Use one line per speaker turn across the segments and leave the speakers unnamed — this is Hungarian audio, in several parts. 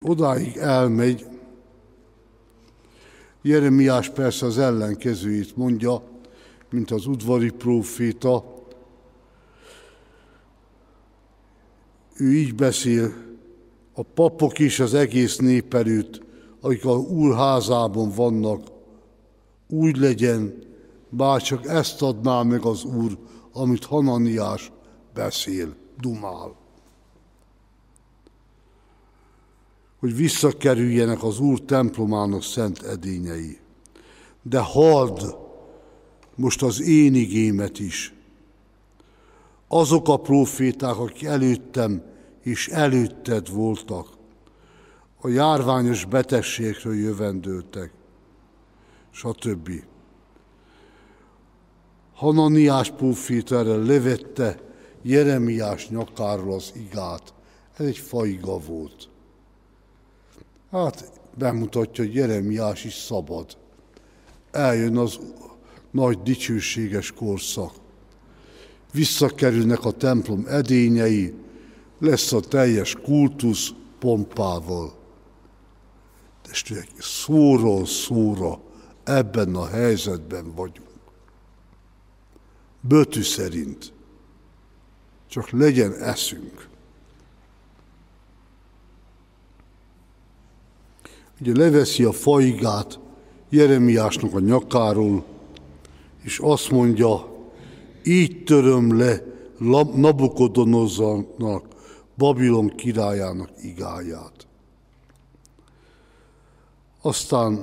odáig elmegy. Jeremiás persze az ellenkezőjét mondja, mint az udvari próféta. Ő így beszél: a papok is az egész nép előtt, akik a Úr házában vannak, úgy legyen, bár csak ezt adná meg az Úr, amit Hananiás beszél, dumál. Hogy visszakerüljenek az Úr templomának szent edényei. De halld most az én igémet is. Azok a próféták, akik előttem és előtted voltak, a járványos betegségről jövendőltek, stb. Hananiás próféta erre levette Jeremiás nyakáról az igát. Ez egy faiga volt. Hát bemutatja, hogy Jeremiás is szabad. Eljön az nagy dicsőséges korszak. Visszakerülnek a templom edényei, lesz a teljes kultusz pompával. Testvérek, szóról szóra ebben a helyzetben vagyunk. Bötű szerint. Csak legyen eszünk. Ugye leveszi a faigát Jeremiásnak a nyakáról, és azt mondja, így töröm le Nabukodonozornak, Babilon királyának igáját. Aztán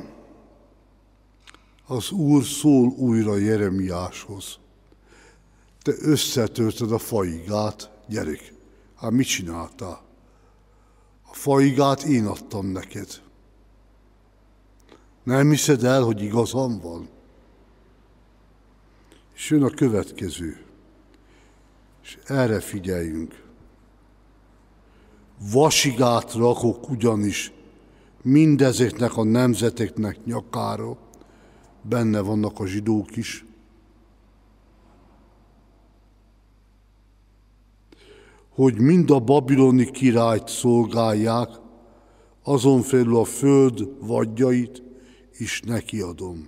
az Úr szól újra Jeremiáshoz. Te összetörted a faigát, gyerek. Hát mit csináltál? A faigát én adtam neked. Nem hiszed el, hogy igazam van? És jön a következő. És erre figyeljünk. Vasigát rakok ugyanis mindezeknek a nemzeteknek nyakára, benne vannak a zsidók is, hogy mind a babiloni királyt szolgálják, azon felül a föld vadjait is nekiadom.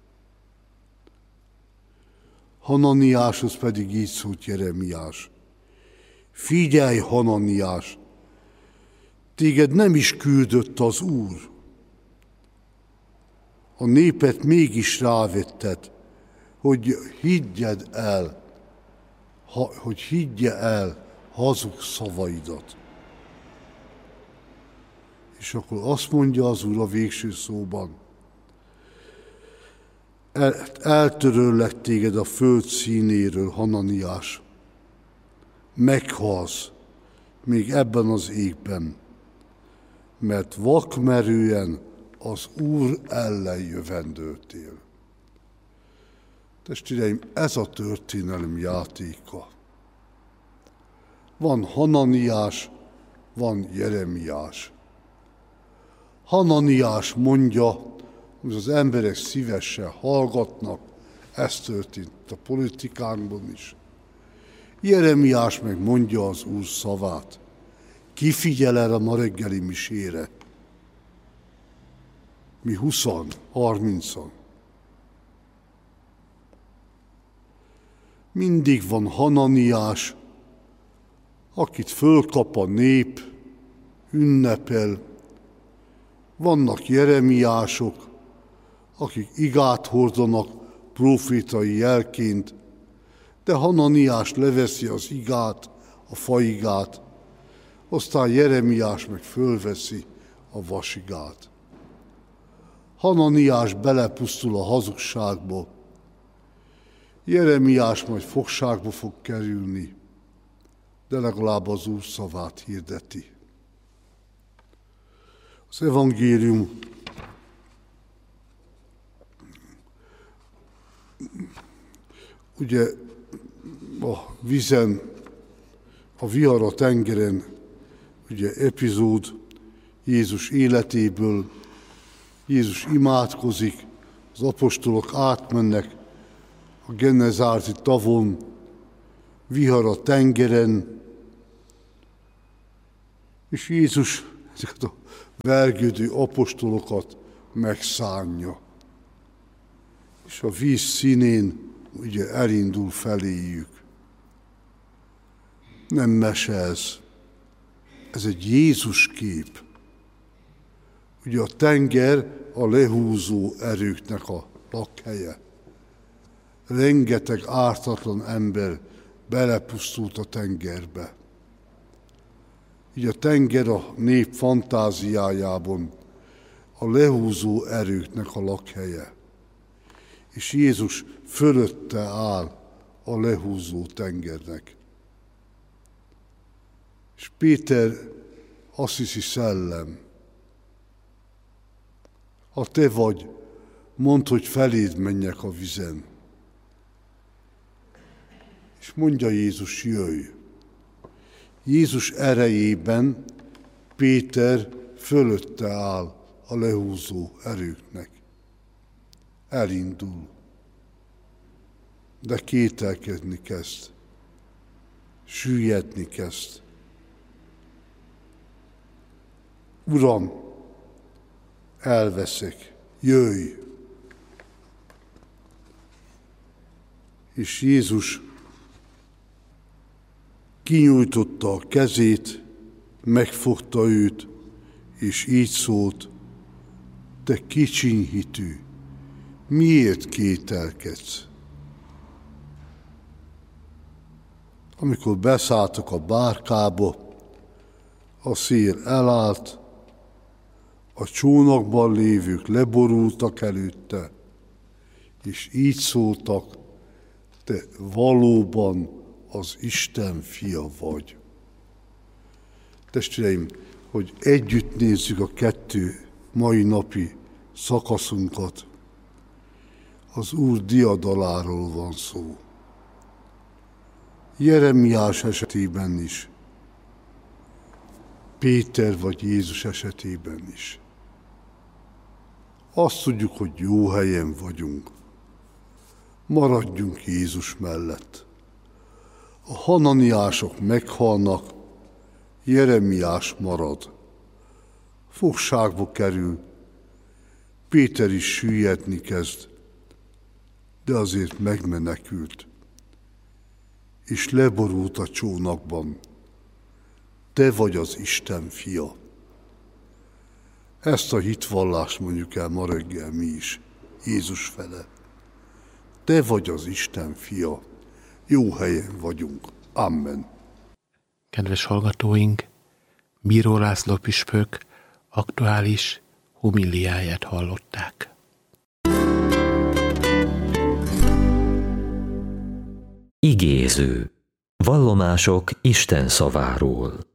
Hananiáshoz pedig így szólt Jeremiás. Figyelj, Hananiás, téged nem is küldött az Úr. A népet mégis rávetted, hogy higgye el hazug szavaidat. És akkor azt mondja az Úr a végső szóban, eltöröllek téged a föld színéről, Hananiás. Meghalsz még ebben az égben, mert vakmerően az Úr ellen jövendőltél. Testvéreim, ez a történelem játéka. Van Hananiás, van Jeremiás. Hananiás mondja, hogy az emberek szívesen hallgatnak, ez történt a politikánkban is. Jeremiás meg mondja az Úr szavát. Ki figyel erre a ma reggeli misére? Mi 20-an, 30-an. Mindig van Hananiás, akit fölkap a nép, ünnepel. Vannak Jeremiások, akik igát hordanak prófétai jelként, de Hananiás leveszi az igát, a faigát, aztán Jeremiás meg fölveszi a vasigát. Hananiás belepusztul a hazugságba, Jeremiás majd fogságba fog kerülni, de legalább az Úr szavát hirdeti. Az evangélium ugye a vízen, a vihar a tengeren, ugye epizód Jézus életéből. Jézus imádkozik, az apostolok átmennek a Genezáreti tavon, vihar a tengeren, és Jézus ezeket a vergődő apostolokat megszánja. És a víz színén ugye elindul feléjük. Nem mese ez egy Jézus kép. Ugye a tenger a lehúzó erőknek a lakhelye. Rengeteg ártatlan ember belepusztult a tengerbe. Így a tenger a nép fantáziájában a lehúzó erőknek a lakhelye. És Jézus fölötte áll a lehúzó tengernek. És Péter azt hiszi, szellem. Ha te vagy, mondd, hogy feléd menjek a vizen. És mondja Jézus, jöjj. Jézus erejében Péter fölötte áll a lehúzó erőknek. Elindul, de kételkedni kezd, süllyedni kezd. Uram, elveszek, jöjj! És Jézus kinyújtotta a kezét, megfogta őt, és így szólt, te kicsiny hitű, miért kételkedsz? Amikor beszálltak a bárkába, a szél elállt, a csónakban lévők leborultak előtte, és így szóltak, te valóban az Isten fia vagy. Testvéreim, hogy együtt nézzük a kettő mai napi szakaszunkat, az Úr diadaláról van szó. Jeremiás esetében is, Péter vagy Jézus esetében is. Azt tudjuk, hogy jó helyen vagyunk. Maradjunk Jézus mellett. A hananiások meghalnak, Jeremiás marad. Fogságba kerül, Péter is süllyedni kezd, de azért megmenekült, és leborult a csónakban. Te vagy az Isten fia. Ezt a hitvallást mondjuk el ma reggel mi is, Jézus fele. Te vagy az Isten fia. Jó helyen vagyunk. Amen.
Kedves hallgatóink, Bíró László püspök aktuális homiliáját hallották.
Igéző. Vallomások Isten szaváról.